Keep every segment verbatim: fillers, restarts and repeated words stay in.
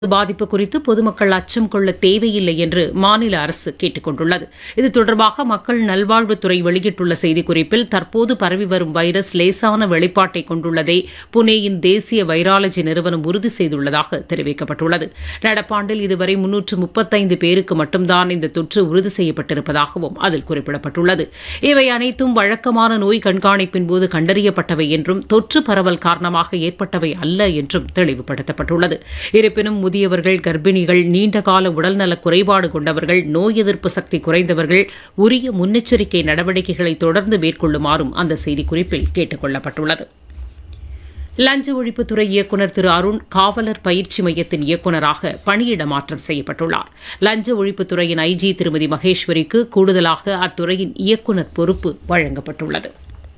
பாதிப்பு குறித்து பொதுமக்கள் அச்சம் கொள்ள தேவையில்லை என்று மாநில அரசு கேட்டுக் கொண்டுள்ளது. இது தொடர்பாக மக்கள் நல்வாழ்வுத்துறை வெளியிட்டுள்ள செய்திக்குறிப்பில், தற்போது பரவி வரும் வைரஸ் லேசான வெளிப்பாட்டை கொண்டுள்ளதை புனேயின் தேசிய வைராலஜி நிறுவனம் உறுதி செய்துள்ளதாக தெரிவிக்கப்பட்டுள்ளது. நடப்பாண்டில் இதுவரை முன்னூற்று முப்பத்தைந்து பேருக்கு மட்டும்தான் இந்த தொற்று உறுதி செய்யப்பட்டிருப்பதாகவும் அதில் குறிப்பிடப்பட்டுள்ளது. இவை அனைத்தும் வழக்கமான நோய் கண்காணிப்பின் போது கண்டறியப்பட்டவை என்றும் தொற்று பரவல் காரணமாக ஏற்பட்டவை அல்ல என்றும் தெளிவுபடுத்தப்பட்டுள்ளது. இருப்பினும் முதியவர்கள், கர்ப்பிணிகள், நீண்டகால உடல்நலக் குறைபாடு கொண்டவர்கள், நோய் எதிர்ப்பு சக்தி குறைந்தவர்கள் உரிய முன்னெச்சரிக்கை நடவடிக்கைகளை தொடர்ந்து மேற்கொள்ளுமாறும் அந்த செய்திக்குறிப்பில் கேட்டுக் கொள்ளப்பட்டுள்ளது. லஞ்ச ஒழிப்புத்துறை இயக்குநர் திரு அருண் காவலர் பயிற்சி மையத்தின் இயக்குநராக பணியிட மாற்றம் செய்யப்பட்டுள்ளார். லஞ்ச ஒழிப்புத்துறையின் ஐஜி திருமதி மகேஸ்வரிக்கு கூடுதலாக அத்துறையின் இயக்குநர் பொறுப்பு வழங்கப்பட்டுள்ளது.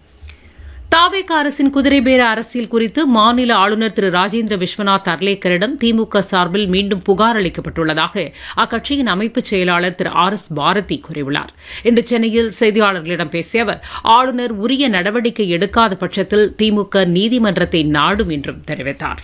தாவேக அரசின் குதிரைபேர அரசியல் குறித்து மாநில ஆளுநர் திரு ராஜேந்திர விஸ்வநாத் அர்லேக்கரிடம் திமுக சார்பில் மீண்டும் புகார் அளிக்கப்பட்டுள்ளதாக அக்கட்சியின் அமைப்புச் செயலாளர் திரு ஆர் எஸ் பாரதி கூறியுள்ளார். இன்று சென்னையில் செய்தியாளர்களிடம் பேசிய அவர், ஆளுநர் உரிய நடவடிக்கை எடுக்காத பட்சத்தில் திமுக நீதிமன்றத்தை நாடும் என்றும் தெரிவித்தார்.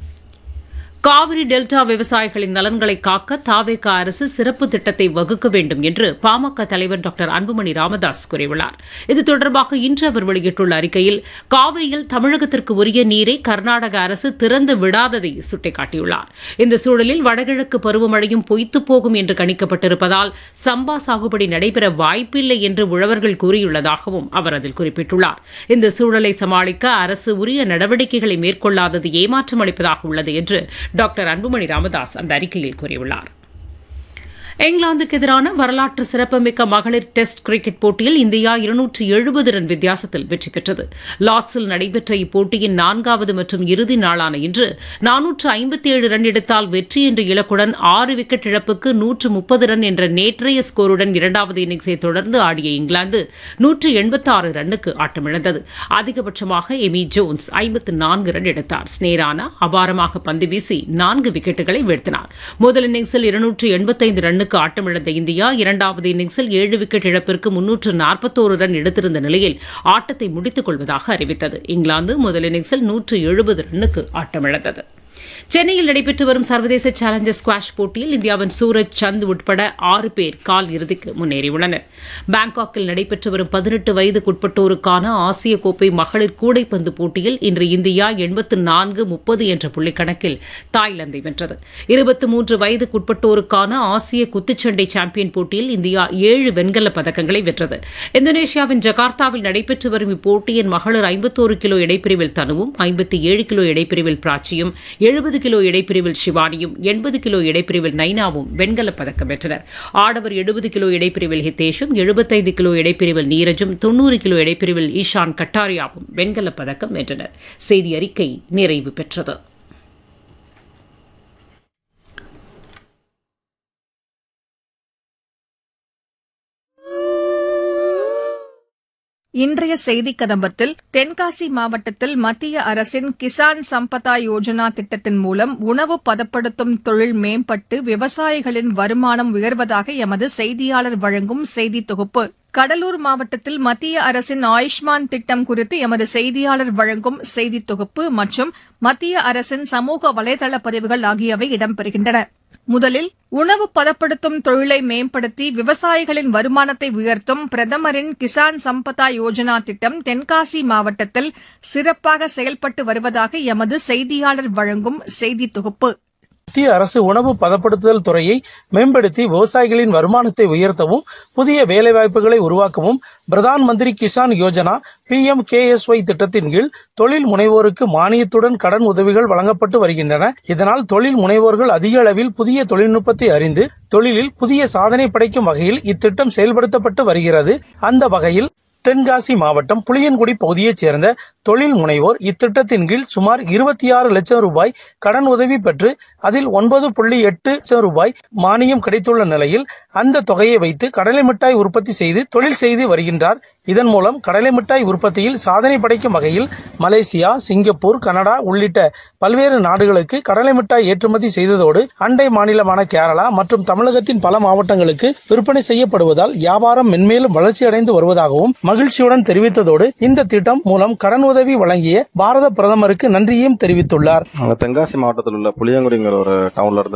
காவிரி டெல்டா விவசாயிகளின் நலன்களை காக்க தாவேக அரசு சிறப்பு திட்டத்தை வகுக்க வேண்டும் என்று பாமக தலைவர் டாக்டர் அன்புமணி ராமதாஸ் கூறியுள்ளார். இது தொடர்பாக இன்று அவர் வெளியிட்டுள்ள அறிக்கையில், காவிரியில் தமிழகத்திற்கு உரிய நீரை கர்நாடக அரசு திறந்து விடாததை சுட்டிக்காட்டியுள்ளார். இந்த சூழலில் வடகிழக்கு பருவமழையும் பொய்த்துப் போகும் என்று கணிக்கப்பட்டிருப்பதால் சம்பா சாகுபடி நடைபெற வாய்ப்பில்லை என்று உழவர்கள் கூறியுள்ளதாகவும் அவர் அதில் குறிப்பிட்டுள்ளார். இந்த சூழலை சமாளிக்க அரசு உரிய நடவடிக்கைகளை மேற்கொள்ளாதது ஏமாற்றம் அளிப்பதாக உள்ளது என்று டாக்டர் அன்புமணி ராமதாஸ் அந்த அறிக்கையில் கூறியுள்ளார். இங்கிலாந்துக்கு எதிரான வரலாற்று சிறப்புமிக்க மகளிர் டெஸ்ட் கிரிக்கெட் போட்டியில் இந்தியா இருநூற்று எழுபது ரன் வித்தியாசத்தில் வெற்றி பெற்றது. லார்ட்ஸில் நடைபெற்ற இப்போட்டியின் நான்காவது மற்றும் இறுதி நாளான இன்று நானூற்று ஐம்பத்தி ஏழு ரன் எடுத்தால் வெற்றி என்ற இலக்குடன் ஆறு விக்கெட் இழப்புக்கு நூற்று முப்பது ரன் என்ற நேற்றைய ஸ்கோருடன் இரண்டாவது இன்னிங்ஸை தொடர்ந்து ஆடிய இங்கிலாந்து நூற்று எண்பத்தி ஆறு ரன்னுக்கு ஆட்டமிழந்தது. அதிகபட்சமாக எமி ஜோன்ஸ் ஐம்பத்து நான்கு ரன் எடுத்தார். ஸ்னேரானா அபாரமாக பந்து வீசி நான்கு விக்கெட்டுகளை வீழ்த்தினார். முதல் இன்னிங்ஸில் இருநூற்று எண்பத்தைந்து ரன்னுக்கு ஆட்டமிழந்த இந்தியா இரண்டாவது இன்னிங்ஸில் ஏழு விக்கெட் இழப்பிற்கு முன்னூற்று நாற்பத்தோரு ரன் எடுத்திருந்த நிலையில் ஆட்டத்தை முடித்துக் கொள்வதாக அறிவித்தது. இங்கிலாந்து முதல் இன்னிங்ஸில் நூற்று எழுபது ரன்னுக்கு ஆட்டமிழந்தது. சென்னையில் நடைபெற்று வரும் சர்வதேச சேலஞ்சர் ஸ்குவாஷ் போட்டியில் இந்தியாவின் சூரஜ் சந்த் உட்பட ஆறு பேர் கால் இறுதிக்கு முன்னேறியுள்ளனர். பாங்காக்கில் நடைபெற்று வரும் பதினெட்டு வயதுக்குட்பட்டோருக்கான ஆசிய கோப்பை மகளிர் கூடைப்பந்து போட்டியில் இன்று இந்தியா எண்பத்து நான்கு முப்பது என்ற புள்ளிக்கணக்கில் தாய்லாந்தை வென்றது. இருபத்தி மூன்று வயதுக்குட்பட்டோருக்கான ஆசிய குத்துச்சண்டை சாம்பியன் போட்டியில் இந்தியா ஏழு வெண்கலப் பதக்கங்களை வென்றது. இந்தோனேஷியாவின் ஜகார்த்தாவில் நடைபெற்று வரும் இப்போட்டியின் மகளிர் ஐம்பத்தோரு கிலோ இடைப்பிரிவில் தனுவும், ஐம்பத்தி ஏழு கிலோ இடைப்பிரிவில் பிராச்சியும், எழுபது கிலோ இடைப்பிரிவில் ஷிவானியும், எண்பது கிலோ இடைப்பிரிவில் நைனாவும் வெண்கலப் பதக்கம் வென்றனர். ஆடவர் எழுபது கிலோ இடைப்பிரிவில் ஹிதேஷும், எழுபத்தைந்து கிலோ இடைப்பிரிவில் நீரஜும், தொன்னூறு கிலோ இடைப்பிரிவில் ஈஷான் கட்டாரியாவும் வெண்கலப் பதக்கம் வென்றனர். செய்தி அறிக்கை நிறைவு பெற்றது. இன்றைய செய்திக் கதம்பத்தில், தென்காசி மாவட்டத்தில் மத்திய அரசின் கிசான் சம்பதா யோஜனா திட்டத்தின் மூலம் உணவு பதப்படுத்தும் தொழில் மேம்பட்டு விவசாயிகளின் வருமானம் உயர்வதாக எமது செய்தியாளர் வழங்கும் செய்தி தொகுப்பு. கடலூர் மாவட்டத்தில் மத்திய அரசின் ஆயுஷ்மான் திட்டம் குறித்து எமது செய்தியாளர் வழங்கும் செய்தி தொகுப்பு மற்றும் மத்திய அரசின் சமூக வலைதள பதிவுகள் ஆகியவை இடம்பெறுகின்றன. முதலில், உணவு பதப்படுத்தும் தொழிலை மேம்படுத்தி விவசாயிகளின் வருமானத்தை உயர்த்தும் பிரதமரின் கிசான் சம்பதா யோஜனா திட்டம் தென்காசி மாவட்டத்தில் சிறப்பாக செயல்பட்டு வருவதாக எமது செய்தியாளர் வழங்கும் செய்தி தொகுப்பு. மத்திய அரசு உணவு பதப்படுத்துதல் துறையை மேம்படுத்தி விவசாயிகளின் வருமானத்தை உயர்த்தவும் புதிய வேலைவாய்ப்புகளை உருவாக்கவும் Pradhan Mantri Kisan Yojana B M K S Y திட்டத்தின் கீழ் தொழில் முனைவோருக்கு மானியத்துடன் கடன் உதவிகள் வழங்கப்பட்டு வருகின்றன. இதனால் தொழில் முனைவோர்கள் அதிக அளவில் புதிய தொழில்நுட்பத்தை அறிந்து தொழிலில் புதிய சாதனை படைக்கும் வகையில் இத்திட்டம் செயல்படுத்தப்பட்டு வருகிறது. அந்த வகையில் தென்காசி மாவட்டம் புளியன்குடி பகுதியைச் சேர்ந்த தொழில் முனைவோர் இத்திட்டத்தின் கீழ் சுமார் இருபத்தி ஆறு லட்சம் ரூபாய் கடன் உதவி பெற்று அதில் ஒன்பது புள்ளி எட்டு லட்சம் ரூபாய் மானியம் கிடைத்துள்ள நிலையில் அந்த தொகையை வைத்து கடலை மிட்டாய் உற்பத்தி செய்து தொழில் செய்து வருகின்றார். இதன் மூலம் கடலை மிட்டாய் உற்பத்தியில் சாதனை படைக்கும் வகையில் மலேசியா, சிங்கப்பூர், கனடா உள்ளிட்ட பல்வேறு நாடுகளுக்கு கடலை மிட்டாய் ஏற்றுமதி செய்ததோடு அண்டை மாநிலமான கேரளா மற்றும் தமிழகத்தின் பல மாவட்டங்களுக்கு விற்பனை செய்யப்படுவதால் வியாபாரம் மென்மேலும் வளர்ச்சியடைந்து வருவதாகவும் மகிழ்ச்சியுடன் தெரிவித்ததோடு இந்த திட்டம் மூலம் கடன் உதவி வழங்கிய பாரத பிரதமருக்கு நன்றியையும் தெரிவித்துள்ளார். தென்காசி மாவட்டத்தில் உள்ள புளியங்குடிங்கிற ஒரு டவுன்ல இருந்து